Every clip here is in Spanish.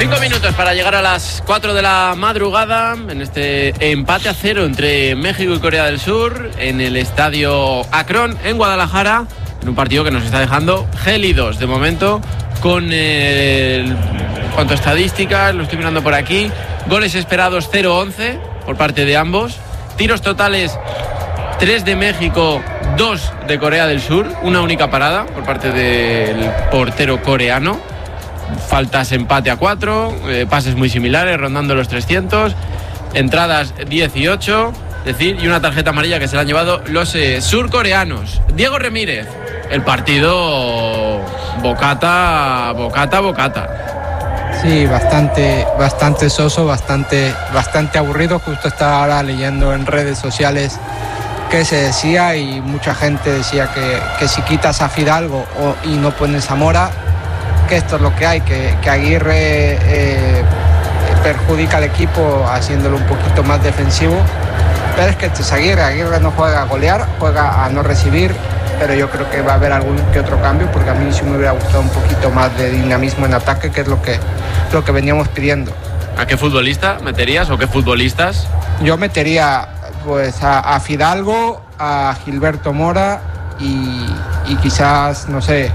5 minutos para llegar a las 4 de la madrugada en este empate a 0 entre México y Corea del Sur en el estadio Akron en Guadalajara, en un partido que nos está dejando gélidos de momento con cuanto a estadísticas, lo estoy mirando por aquí, goles esperados 0-11 por parte de ambos, tiros totales 3 de México, 2 de Corea del Sur, una única parada por parte del portero coreano. Faltas empate a 4, pases muy similares, rondando los 300, entradas 18, es decir, y una tarjeta amarilla que se la han llevado los surcoreanos. Diego Remírez, el partido bocata. Sí, bastante soso, bastante aburrido. Justo estaba ahora leyendo en redes sociales que se decía, y mucha gente decía que si quitas a Fidalgo y no pones a Mora, que esto es lo que hay, que Aguirre perjudica al equipo haciéndolo un poquito más defensivo. Pero es que esto es Aguirre no juega a golear, juega a no recibir, pero yo creo que va a haber algún que otro cambio, porque a mí sí me hubiera gustado un poquito más de dinamismo en ataque, que es lo que veníamos pidiendo. ¿A qué futbolista meterías o qué futbolistas? Yo metería pues a Fidalgo, a Gilberto Mora y quizás, no sé,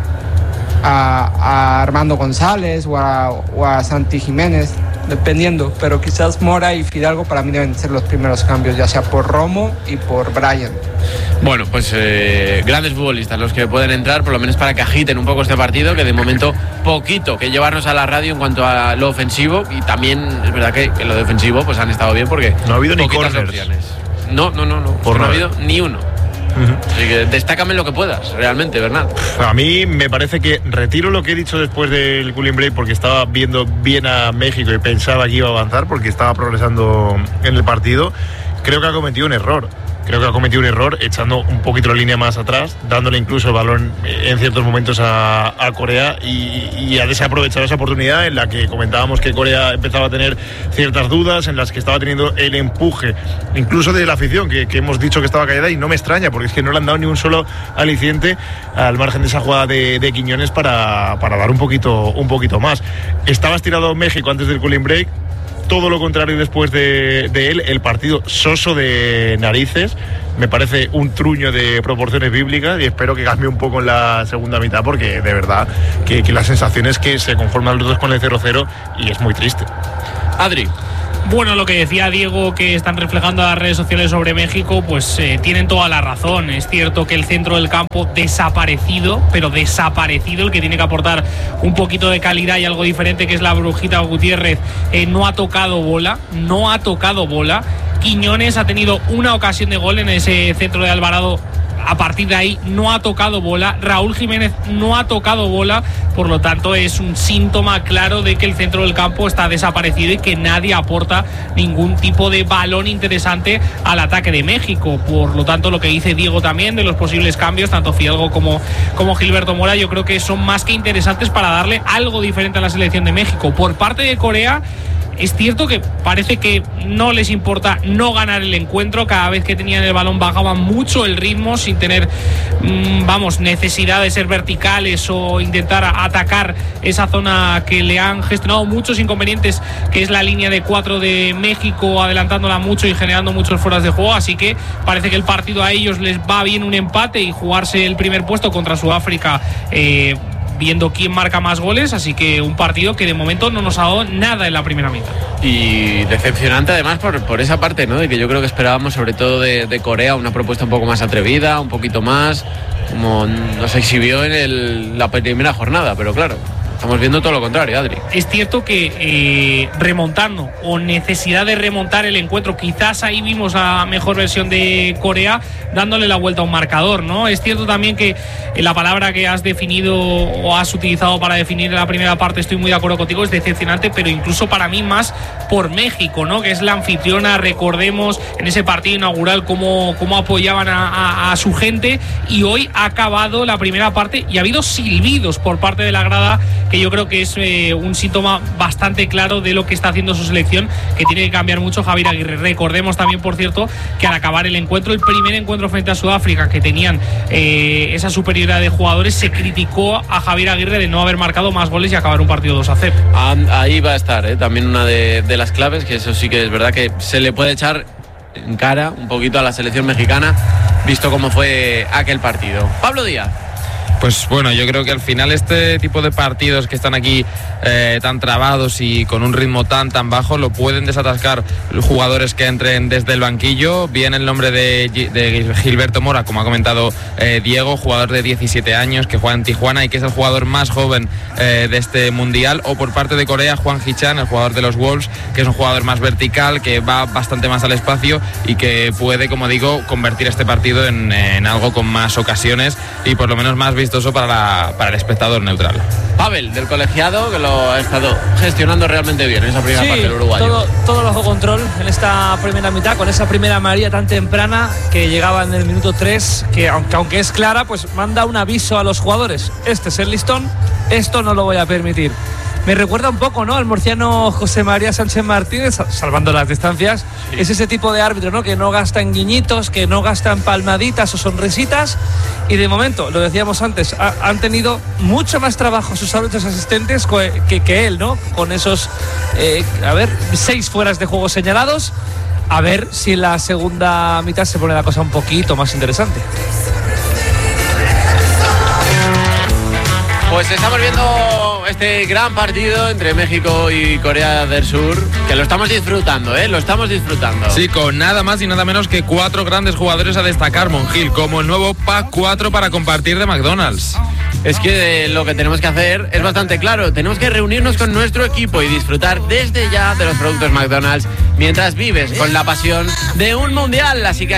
a Armando González o a Santi Jiménez, dependiendo, pero quizás Mora y Fidalgo para mí deben ser los primeros cambios, ya sea por Romo y por Brian. Bueno, pues grandes futbolistas los que pueden entrar, por lo menos para que agiten un poco este partido, que de momento poquito que llevarnos a la radio en cuanto a lo ofensivo, y también es verdad que lo defensivo pues han estado bien, porque no ha habido ni corners. No ha habido ni uno. Así que destácame lo que puedas, realmente, Bernat. A mí me parece que retiro lo que he dicho después del cooling break, porque estaba viendo bien a México y pensaba que iba a avanzar porque estaba progresando en el partido. Creo que ha cometido un error. Echando un poquito la línea más atrás, dándole incluso el balón en ciertos momentos a Corea, y ha desaprovechado esa oportunidad en la que comentábamos que Corea empezaba a tener ciertas dudas, en las que estaba teniendo el empuje incluso de la afición, que hemos dicho que estaba callada, y no me extraña, porque es que no le han dado ni un solo aliciente al margen de esa jugada de Quiñones para dar un poquito más. Estaba estirado México antes del cooling break, todo lo contrario después de él, el partido soso de narices. Me parece un truño de proporciones bíblicas, y espero que cambie un poco en la segunda mitad, porque de verdad que la sensación es que se conforman los dos con el 0-0 y es muy triste. Adri. Bueno, lo que decía Diego, que están reflejando las redes sociales sobre México, pues tienen toda la razón. Es cierto que el centro del campo desaparecido, pero desaparecido, el que tiene que aportar un poquito de calidad y algo diferente, que es la Brujita Gutiérrez, no ha tocado bola. Quiñones ha tenido una ocasión de gol en ese centro de Alvarado. A partir de ahí no ha tocado bola. Raúl Jiménez no ha tocado bola. Por lo tanto, es un síntoma claro de que el centro del campo está desaparecido y que nadie aporta ningún tipo de balón interesante al ataque de México. Por lo tanto, lo que dice Diego también de los posibles cambios, tanto Fidalgo como Gilberto Mora, yo creo que son más que interesantes para darle algo diferente a la selección de México. Por parte de Corea, es cierto que parece que no les importa no ganar el encuentro. Cada vez que tenían el balón bajaban mucho el ritmo sin tener necesidad de ser verticales o intentar atacar esa zona que le han gestionado muchos inconvenientes, que es la línea de 4 de México, adelantándola mucho y generando muchos fueras de juego. Así que parece que el partido a ellos les va bien un empate y jugarse el primer puesto contra Sudáfrica, viendo quién marca más goles. Así que un partido que de momento no nos ha dado nada en la primera mitad. Y decepcionante además por esa parte, ¿no? De que yo creo que esperábamos sobre todo de Corea una propuesta un poco más atrevida, un poquito más como nos exhibió en la primera jornada, pero claro, estamos viendo todo lo contrario, Adri. Es cierto que remontando o necesidad de remontar el encuentro, quizás ahí vimos la mejor versión de Corea dándole la vuelta a un marcador, ¿no? Es cierto también que la palabra que has definido o has utilizado para definir la primera parte, estoy muy de acuerdo contigo, es decepcionante, pero incluso para mí más por México, ¿no? Que es la anfitriona. Recordemos en ese partido inaugural cómo apoyaban a su gente, y hoy ha acabado la primera parte y ha habido silbidos por parte de la grada que yo creo que es un síntoma bastante claro de lo que está haciendo su selección, que tiene que cambiar mucho Javier Aguirre. Recordemos también, por cierto, que al acabar el primer encuentro frente a Sudáfrica, que tenían esa superioridad de jugadores, se criticó a Javier Aguirre de no haber marcado más goles y acabar un partido 2-0. Ahí va a estar también una de las claves, que eso sí que es verdad que se le puede echar en cara un poquito a la selección mexicana, visto cómo fue aquel partido. Pablo Díaz. Pues bueno, yo creo que al final este tipo de partidos que están aquí tan trabados y con un ritmo tan bajo lo pueden desatascar los jugadores que entren desde el banquillo. Bien el nombre de Gilberto Mora, como ha comentado Diego, jugador de 17 años que juega en Tijuana y que es el jugador más joven de este mundial. O por parte de Corea, Hwang Hee-chan, el jugador de los Wolves, que es un jugador más vertical, que va bastante más al espacio y que puede, como digo, convertir este partido en algo con más ocasiones y por lo menos más vistoso para el espectador neutral. Pavel, del colegiado, que lo ha estado gestionando realmente bien esa primera parte del uruguayo. Todo bajo control en esta primera mitad, con esa primera amarilla tan temprana que llegaba en el minuto 3, que aunque es clara, pues manda un aviso a los jugadores. Este es el listón, esto no lo voy a permitir. Me recuerda un poco, ¿no?, al murciano José María Sánchez Martínez, salvando las distancias. Sí. Es ese tipo de árbitro, ¿no?, que no gasta en guiñitos, que no gasta en palmaditas o sonrisitas. Y de momento, lo decíamos antes, han tenido mucho más trabajo sus árbitros asistentes que él, ¿no? Con esos, 6 fueras de juego señalados. A ver si en la segunda mitad se pone la cosa un poquito más interesante. Pues estamos viendo este gran partido entre México y Corea del Sur, que lo estamos disfrutando, lo estamos disfrutando. Sí, con nada más y nada menos que 4 grandes jugadores a destacar, Monjil, como el nuevo Pack 4 para compartir de McDonald's. Es que lo que tenemos que hacer es bastante claro, tenemos que reunirnos con nuestro equipo y disfrutar desde ya de los productos McDonald's mientras vives con la pasión de un mundial, así que